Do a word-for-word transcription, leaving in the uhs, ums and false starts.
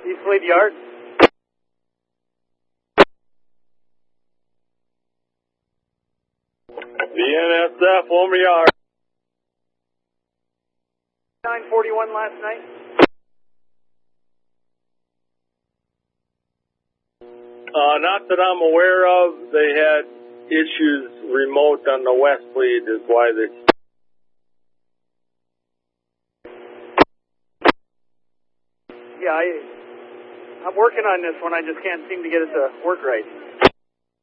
East Lead Yard. B N S F, Homer Yard. nine forty-one last night. Uh, not that I'm aware of. They had issues remote on the west lead is why they... Yeah, I, I'm working on this one. I just can't seem to get it to work right.